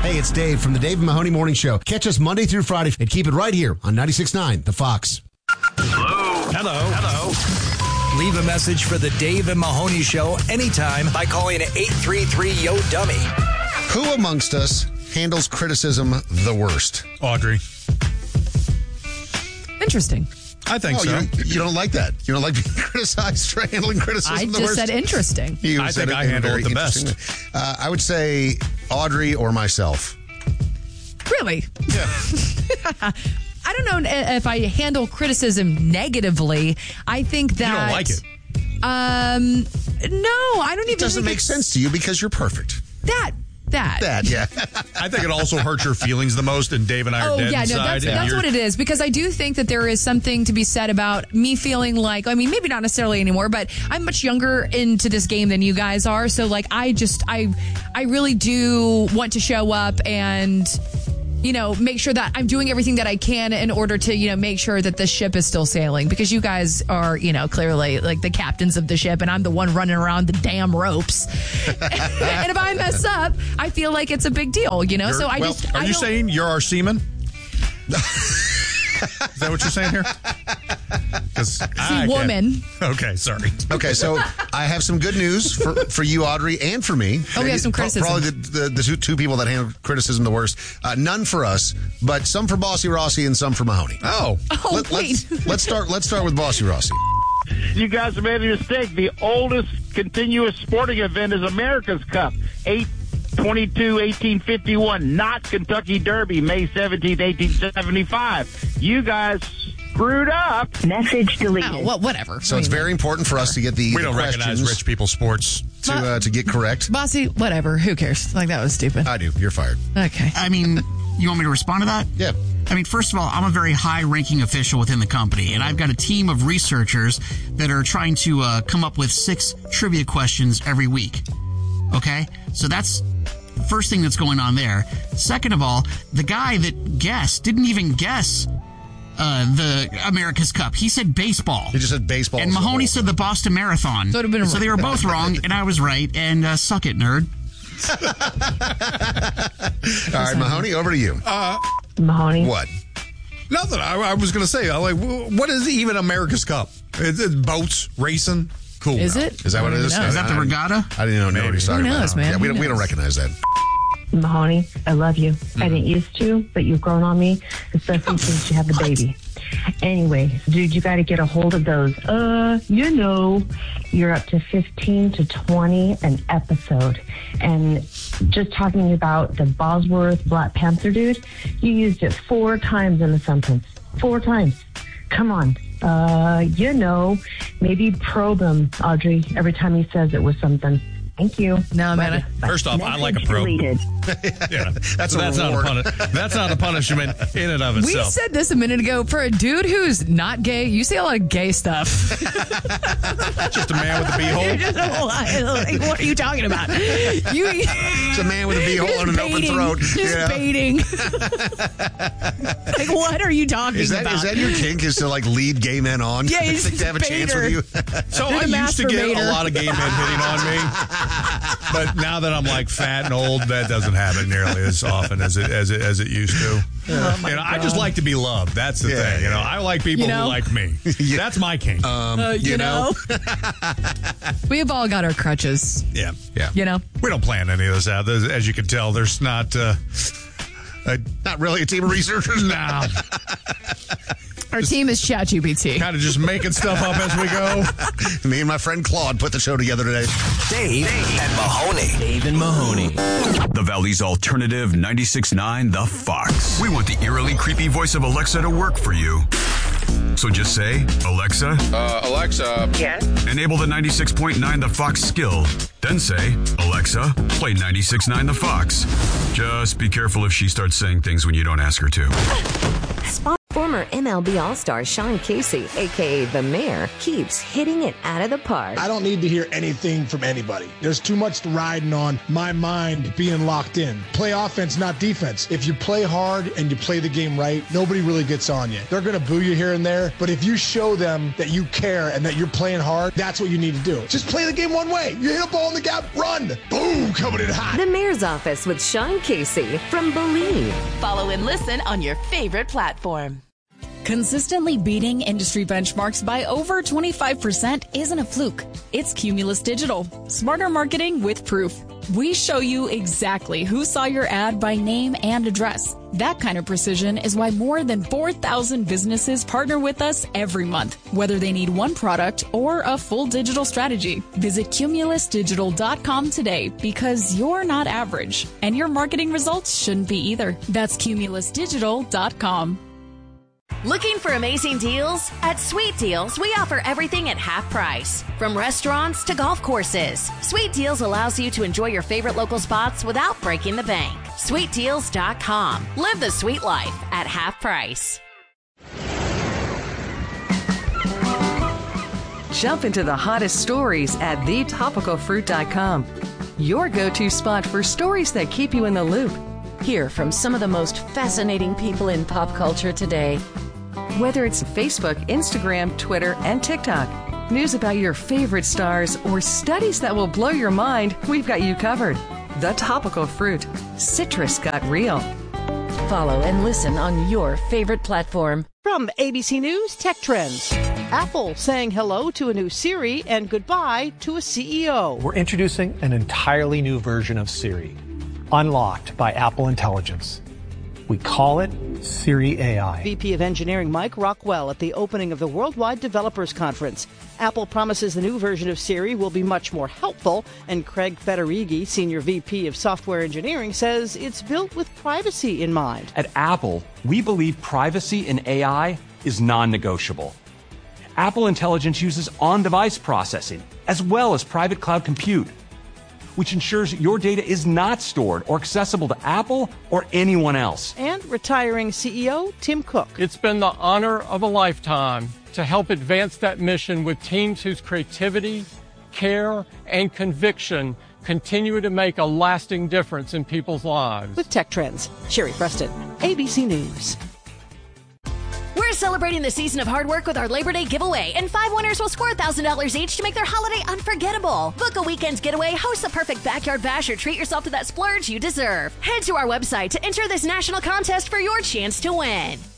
Hey, it's Dave from the Dave and Mahoney Morning Show. Catch us Monday through Friday and keep it right here on 96.9 The Fox. Hello. Leave a message for the Dave and Mahoney Show anytime by calling 833-YO-DUMMY. Who amongst us handles criticism the worst? Audrey. Interesting. I think so. You don't like that. You don't like being criticized for handling criticism I the just worst? said interesting. I think I handle it the best. I would say Audrey or myself. Really? Yeah. I don't know if I handle criticism negatively. I think that... You don't like it? No, I don't even It doesn't make sense to you because you're perfect. That, yeah. I think it also hurts your feelings the most, and Dave and I are dead inside. That's what it is, because I do think that there is something to be said about me feeling like, I mean, maybe not necessarily anymore, but I'm much younger into this game than you guys are. So, like, I really do want to show up and, you know, make sure that I'm doing everything that I can in order to, you know, make sure that the ship is still sailing, because you guys are, you know, clearly like the captains of the ship and I'm the one running around the damn ropes. And if I mess up, I feel like it's a big deal, you know? Are you saying you're our seaman? Is that what you're saying here? Woman. Okay, sorry. Okay, so I have some good news for you, Audrey, and for me. Oh, we have some criticism. Probably the two people that handle criticism the worst. None for us, but some for Bossy Rossi and some for Mahoney. Wait. Let's start with Bossy Rossi. You guys have made a mistake. The oldest continuous sporting event is America's Cup. 8/22/1851, not Kentucky Derby, May 17th, 1875. You guys screwed up. Message deleted. Oh, well, whatever. So it's very important for us to get We don't recognize rich people's sports. To get correct. Bossy, whatever. Who cares? Like, that was stupid. I do. You're fired. Okay. I mean, you want me to respond to that? Yeah. I mean, first of all, I'm a very high-ranking official within the company, and I've got a team of researchers that are trying to come up with 6 trivia questions every week. Okay? So that's the first thing that's going on there. Second of all, the guy that guessed didn't even guess the America's Cup. He said baseball. He just said baseball. And Mahoney said the Boston Marathon. So they were both wrong, and I was right. And suck it, nerd. All right, Mahoney, over to you. Mahoney. What? Nothing. I was going to say, what is even America's Cup? It's boats, racing. Cool. Is it? Is that what it is? No. Is that the regatta? I didn't know what he's talking Who knows, about. man? Yeah, we Who don't knows? recognize that. Mahoney, I love you. I didn't used to, but you've grown on me, especially since you had the baby. Anyway, dude, you got to get a hold of those. You know, you're up to 15 to 20 an episode. And just talking about the Bosworth Black Panther dude, you used it 4 times in a sentence. 4 times. Come on. You know, maybe probe him, Audrey, every time he says it was something. Thank you. No, man. First off, I like a probe. Deleted. Yeah, That's so a that's reward. that's not a punishment in and of We itself. said this a minute ago. For a dude who's not gay, you say a lot of gay stuff. Just a man with a beehole. Like, what are you talking about? It's a man with a beehole and an open throat. Just baiting. Like, what are you talking Is about? that your kink? Is to like lead gay men on? Yeah, he's Think to have a chance with you. So You're I the used to get a masturbator. lot of gay men hitting on me, but now that I'm like fat and old, that doesn't happen nearly as often as it used to. I just like to be loved. That's the thing. You know, I like people who like me. That's my kink. you know? We've all got our crutches. Yeah. You know? We don't plan any of this out. As you can tell, there's not. Not really a team of researchers. No. Our team is ChatGPT. Kind of just making stuff up as we go. Me and my friend Claude put the show together today. Dave and Mahoney. Dave and Mahoney. The Valley's alternative 96.9 The Fox. We want the eerily creepy voice of Alexa to work for you. So just say, Alexa. Alexa. Yes. Enable the 96.9 The Fox skill. Then say, Alexa, play 96.9 The Fox. Just be careful if she starts saying things when you don't ask her to. Former Former MLB All-Star Sean Casey, a.k.a. The Mayor, keeps hitting it out of the park. I don't need to hear anything from anybody. There's too much riding on my mind being locked in. Play offense, not defense. If you play hard and you play the game right, nobody really gets on you. They're going to boo you here and there, but if you show them that you care and that you're playing hard, that's what you need to do. Just play the game one way. You hit a ball in the gap, run. Boom, coming in hot. The Mayor's Office with Sean Casey from Believe. Follow and listen on your favorite platform. Consistently beating industry benchmarks by over 25% isn't a fluke. It's Cumulus Digital. Smarter marketing with proof. We show you exactly who saw your ad by name and address. That kind of precision is why more than 4,000 businesses partner with us every month, whether they need one product or a full digital strategy. Visit cumulusdigital.com today because you're not average, and your marketing results shouldn't be either. That's cumulusdigital.com. Looking for amazing deals? At Sweet Deals, we offer everything at half price. From restaurants to golf courses, Sweet Deals allows you to enjoy your favorite local spots without breaking the bank. SweetDeals.com. Live the sweet life at half price. Jump into the hottest stories at thetopicalfruit.com. Your go-to spot for stories that keep you in the loop. Hear from some of the most fascinating people in pop culture today. Whether it's Facebook, Instagram, Twitter, and TikTok, news about your favorite stars, or studies that will blow your mind, we've got you covered. The Topical Fruit. Citrus got real. Follow and listen on your favorite platform. From ABC News Tech Trends. Apple saying hello to a new Siri and goodbye to a CEO. We're introducing an entirely new version of Siri, unlocked by Apple Intelligence. We call it Siri AI. VP of Engineering Mike Rockwell at the opening of the Worldwide Developers Conference. Apple promises the new version of Siri will be much more helpful, and Craig Federighi, Senior VP of Software Engineering, says it's built with privacy in mind. At Apple, we believe privacy in AI is non-negotiable. Apple Intelligence uses on-device processing as well as private cloud compute, which ensures your data is not stored or accessible to Apple or anyone else. And retiring CEO Tim Cook. It's been the honor of a lifetime to help advance that mission with teams whose creativity, care, and conviction continue to make a lasting difference in people's lives. With Tech Trends, Sherry Preston, ABC News. We're celebrating the season of hard work with our Labor Day giveaway, and 5 winners will score $1,000 each to make their holiday unforgettable. Book a weekend's getaway, host the perfect backyard bash, or treat yourself to that splurge you deserve. Head to our website to enter this national contest for your chance to win.